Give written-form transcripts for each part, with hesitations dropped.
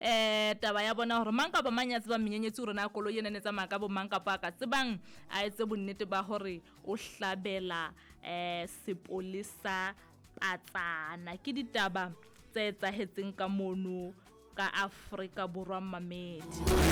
taba ya bona hore mang ka ba manyatse ba menyenyetsi hore na koloi ena ne tsamaya ka bo mang ka pa ka tsebang a etse bonnete ba hore o hlabela sepolesa patsana ke ditaba tse etsahetseng ka mono ka Afrika Borwa mamedi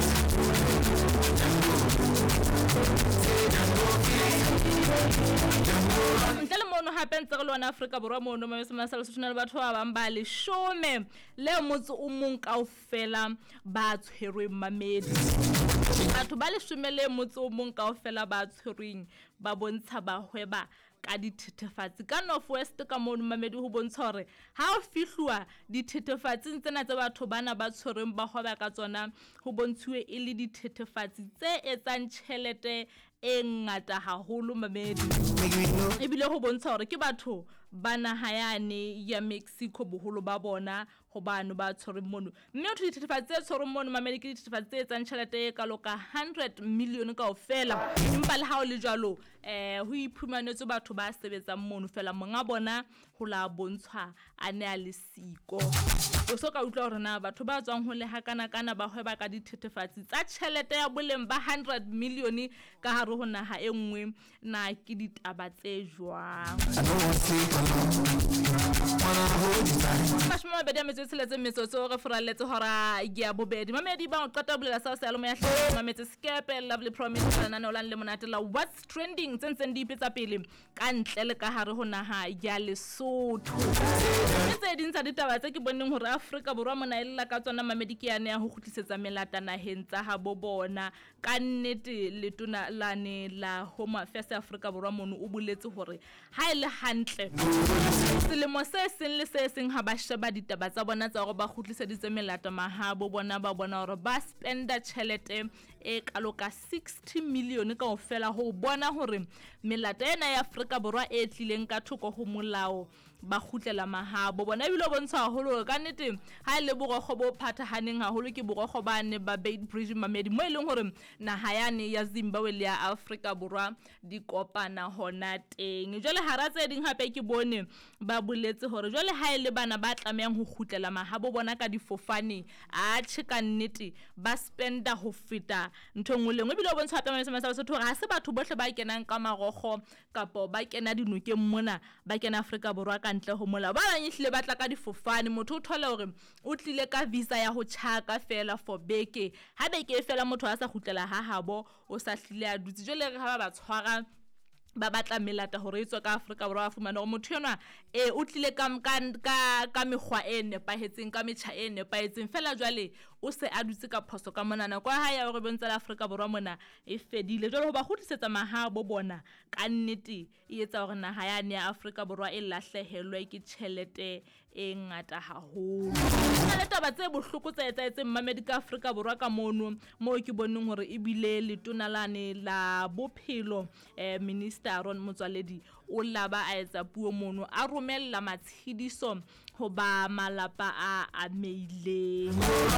ntle mono hape ntse re lona Afrika Borwa mono mo semasalo se tshwana le batho ba bang ba le shome le motse o mong kaofela ba tshwerweng mamedi batho ba le shome le motse o mong kaofela ba tshwerweng ba bontsha ba hweba ka dithethefatsi ka North West ka mono mamedi ho bontsha hore ha o fihluwa dithethefatsi tsena tse batho bana ba tshwerweng ba hweba ka tsona ho bontshiwe e le dithethefatsi tse etsang tjhelete e ngata haholo mamedi ebile ho bontsha hore ke batho ba naha yane ya Mexico boholo ba bona ho bano ba tshwerweng mono mme o dithethefatsi tse tshwerweng mono mamedi ke dithethefatsi tse etsang tjhelete e kalo ka 100 million kaofela empa le ha o le jwalo ho iphumanetswe batho ba sebetsang mono fela monga bona ho la bontshwa a ne a le siko o so ka utlwa hore na batho ba tswang ho le hakana kana ba hweba ka dithethefatsi tsa tjhelete ya boleng ba 100 million ka hare ho naha e nngwe na ke ditaba tse jwang mashmo ba dia metse tseletse metsotso re foralletse hora ya bobedi mamedi ba o qeta bulela sa selo ya hlelo mametse skepe lovely promise lana no le monate la what's trending tsentseng di ipetsa pele ka ntle le ka hare ho naha ya Lesotho tse dintsa ditaba tse ke boneng hore Afrika Borwa mona illa ka tsona mamedi ke yane ya ho khutlisetsa melata naheng tsa ha bo bona ka nnete letona lane la Home Affairs Afrika Borwa mono o boletse hore ha ile hantle selemo se seng le se seng ha ba sheba ditaba tsa bona tsa hore ba khutliseditse melata mahabo bona ba bona hore ba spenda tjhelete e kalo ka 60 million kaofela ho bona hore melata ena ya Afrika Borwa e tlileng ka thoko ho molao ba khutlela mahabo bona ebile o bontsha haholo ka nnete ha ile borokgo bo phathahaneng haholo ke borokgo ba ne ba Beit Bridge mamedi mo eleng hore naha yane ya Zimbabwe le ya Afrika Borwa di kopana hona teng jwale hara tse ding hape ke bone ba boletse hore jwale ha ile bana ba tlamehang ho khutlela mahabo bona ka difofane a tsheka nnete ba spenda ho feta nthongwe lengwe ebile o bontsha hape masemasa se thora ha se batho bohle ba kenang ka marokgo kapo ba kena dinokeng mona ba kena Afrika Borwa ka ntle ho mola ba banyihlile batla ka difofane motho o thola hore o tlile ka visa ya ho tjhaka fela for beke ha beke fela motho a sa khutlela ha habo o sa hlile a dutse jole re ha ba tshwara ba batla melata hore etswe ka Afrika Borwa a fumana hore motho yona o tlile ka mekgwa e nepahetseng ka metjha e nepahetseng fela jwale o se a dutse ka phoso ka monana kwa ha ya hore bontse la Afrika Borwa mona e fedile jwale ho ba khutisetsa mahabo bona ka nnete e etsa hore naha yane ya Afrika Borwa e lahlehelwe ke tjhelete e ngata haholo le taba tse bohloko tse etsahetseng mamedi ka Afrika Borwa ka mono mo ke boneng hore e bile letona lane la bophelo minister Aaron Motsoaledi o laba a etsa puo mono a romella matshidiso ho ba malapa a ameile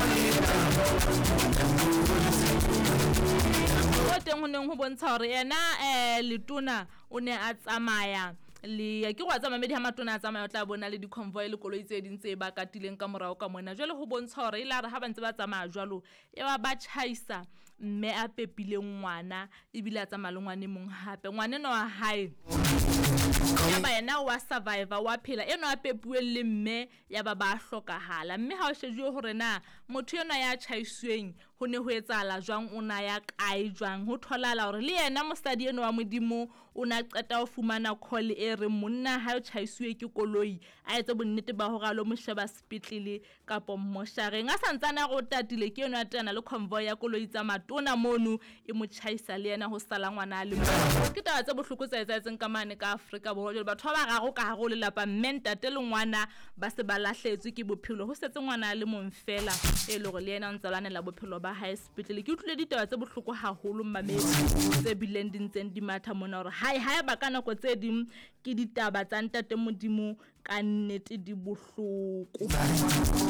o teng ho neng ho bontsha hore yena letona o ne a tsamaya le ke go tsamaya medi ha matona a tsamaya o tla bona le di convoy le koloi tse ding tse ba katileng ka morao ka mona jwale ho bontsha hore ile ha ba ntse ba tsamaya jwalo e ba chaisa mme a pepile ngwana ebile a tsamaya le ngwane mong hape ngwane no wa hae ya ba yena wa survivor wa phela eno a pepuwe le mme ya ba hlokahala mme ha o shejwe hore na motho yena ya chaisweng ho ne ho etsala jwang ona ya kae jwang ho tholala hore le yena mosadi eno wa modimo o na qeta ho fumana call e re monna ha o chaiswe ke koloi a etse bonnete ba hore a lo mosheba sepetlele kapo moshareng a santsana go tatile ke eno a tana le convoy ya koloi tsa matona mono e mo chaisa le yena ho sala ngwana le mo ke taba tse bohloko tse etseng ka mane ka Afrika Borwa jwale batho ba gago ka hare le lapa mentate le ngwana ba se ba lahletswe ke bophelo ho setse ngwana le mong fela e le gore le yena ntsalane la bophelo ba high sepetlele ke utlwile ditaba tse bohloko haholo mamedi tse bileng dintseng di matha mona hore ha ba kana go tse dim ke ditaba tsa ntate modimo ka nnete di bohloko